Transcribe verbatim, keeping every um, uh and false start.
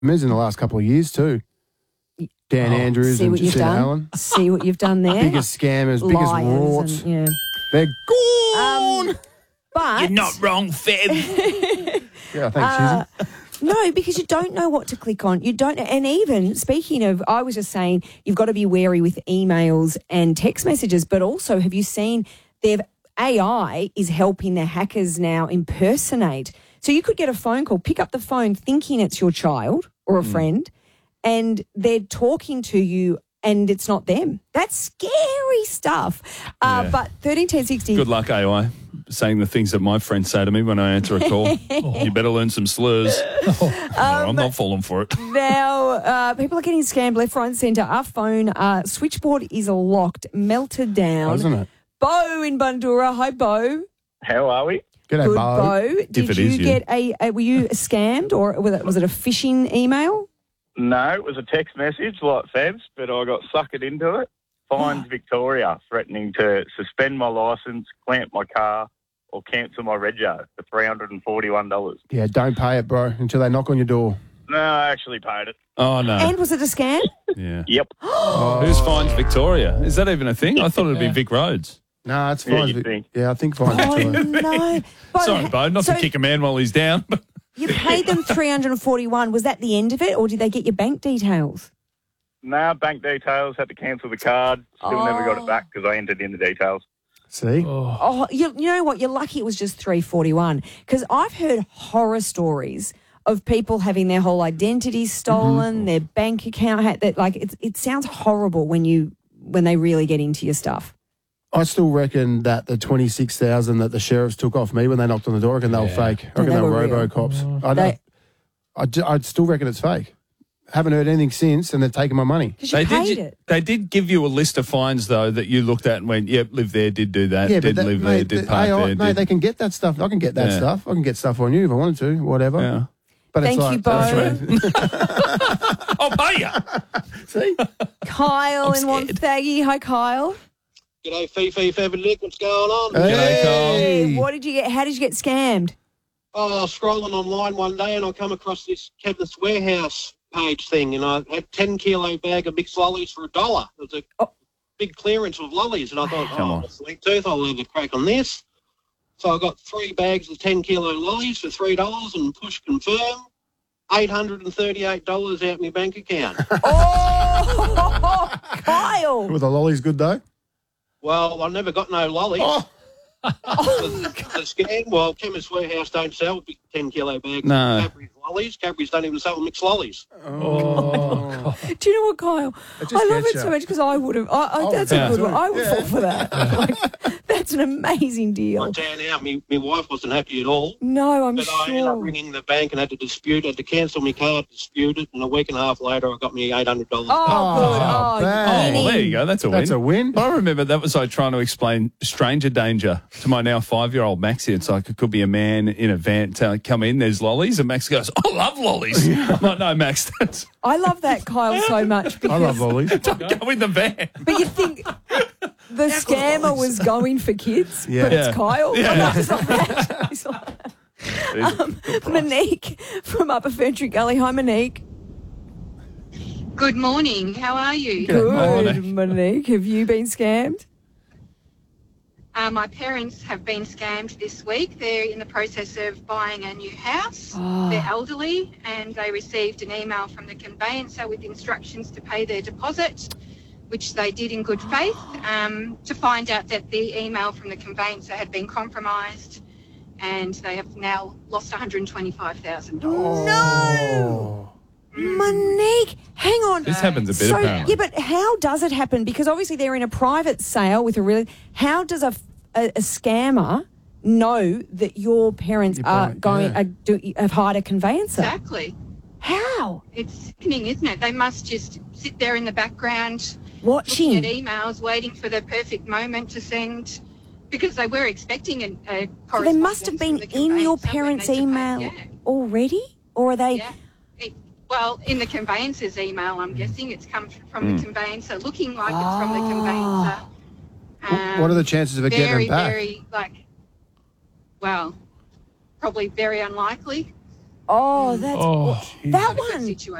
Miz in the last couple of years too. Dan Oh, Andrews see and what you've Jacinta done? Allen. See what you've done there? Biggest scammers, biggest Liars rorts. and- yeah. They're gone. Um, but You're not wrong, Feb. yeah, thanks, Uh, Susan. no, because you don't know what to click on. You don't, and even speaking of, I was just saying, you've got to be wary with emails and text messages. But also, have you seen they've A I is helping the hackers now impersonate? So you could get a phone call, pick up the phone, thinking it's your child or a friend, and they're talking to you, and it's not them. That's scary stuff. Uh, Yeah. But thirteen ten sixty. Good luck, A I, saying the things that my friends say to me when I answer a call. You better learn some slurs. No, I'm not falling for it. Now, uh, people are getting scammed left, right and centre. Our phone uh, switchboard is locked, melted down. Isn't it? Bo in Bundoora. Hi, Bo. How are we? G'day, Good, Bo. Bo. Did it you is you. get a, a, were you scammed or was it, was it a phishing email? No, it was a text message like Fab's, but I got suckered into it. Fines Victoria threatening to suspend my licence, clamp my car, or cancel my rego for three hundred forty-one dollars. Yeah, don't pay it, bro, until they knock on your door. No, I actually paid it. Oh, no. And was it a scam? Yeah. Yep. Who's Fines Victoria? Is that even a thing? I thought it'd be Vic Roads. No, it's Yeah, fine. you think. Yeah, I think fine. Oh, Victoria. no. Bo, Sorry, Bo, not so to kick a man while he's down. But you paid them three hundred forty-one. Was that the end of it or did they get your bank details? No, bank details, had to cancel the card. Still never got it back because I entered in the details. See? Oh, you, you know what? You're lucky it was just three forty-one because I've heard horror stories of people having their whole identity stolen, Mm-hmm. their bank account had that. Like it, it sounds horrible when you when they really get into your stuff. I still reckon that the twenty-six thousand that the sheriffs took off me when they knocked on the door, I reckon they were fake. I reckon they they, were were real. robo-cops. I, They- don't, I, ju- I still reckon it's fake. Haven't heard anything since, and they're taking my money. Because you they paid did, it. they did give you a list of fines, though, that you looked at and went, yep, live there, did do that, Yeah, did but that, live there, mate, did the park A I, there. no, did, they can get that stuff. I can get that Yeah. stuff. I can get stuff on you if I wanted to, whatever. Yeah. But Thank it's like, you, Bo. that's right. I'll pay you. See? Kyle I'm in scared. Wonthaggi. Hi, Kyle. G'day, Fifi, Fab and Nick. What's going on? G'day, Kyle. Hey, what did you get? How did you get scammed? Oh, I was scrolling online one day and I come across this Cabinets Warehouse page thing, and I had a ten kilo bag of mixed lollies for a dollar. It was a Oh. big clearance of lollies, and I thought, Come oh, on. sweet tooth, I'll have a crack on this. So I got three bags of ten kilo lollies for three dollars and push confirm. eight hundred thirty-eight dollars out my bank account. Oh, Kyle. Were the lollies good, though? Well, I never got no lollies. Oh, the, the scam, well, Chemist Warehouse don't sell big ten kilo bags No. of Cadbury's lollies. Cadbury's don't even sell mixed lollies. oh. Do you know what, Kyle? It just I love gets it so you. much because I would have. I, I, I that's would a good too. one. I would Yeah. fall for that. Like, that's an amazing deal. I tell you now, my, my wife wasn't happy at all. No, I'm But I ended up sure. ringing the bank and had to dispute, had to cancel my card, dispute it, and a week and a half later I got me eight hundred dollars. Oh, good. Oh, Oh, bang. Oh, well, there Guinea. you go. That's a That's win. a win. I remember that was like trying to explain stranger danger to my now five-year-old Maxie. It's like it could be a man in a van telling, come in, there's lollies. And Max goes, I love lollies. I'm like, no, Max, that's, I love that, Kyle, so much. I Because, love lollies. don't go in the van. But you think the scammer was going for kids, Yeah. but Yeah. it's Kyle? Yeah. Oh, no, it's not that. It's not that. Um, Monique from Upper Ferntree Gully. Hi, Monique. Good morning. How are you? Good Good, morning. Monique. Have you been scammed? Uh, my parents have been scammed this week. They're in the process of buying a new house. Oh. They're elderly and they received an email from the conveyancer with instructions to pay their deposit, which they did in good faith, um, to find out that the email from the conveyancer had been compromised and they have now lost one hundred twenty-five thousand dollars. Oh. Monique, hang on. This happens a bit, so, apparently. yeah, but how does it happen? Because obviously they're in a private sale with a really. How does a, a, a scammer know that your parents Your are parent- going yeah. are, do, have hired a conveyancer? Exactly. How? It's sickening, isn't it? They must just sit there in the background looking Watching. at emails, waiting for the perfect moment to send, because they were expecting a, a So they must have been correspondence from the in your conveyancer when parents' they took email it. Yeah, already, or are they? yeah. It, well, in the conveyancer's email, I'm guessing it's come from the conveyancer, looking like it's from the conveyancer. Wh- what are the chances of it getting very, them back? Very, like, well, probably very unlikely. Oh, that's Oh, that one. situation.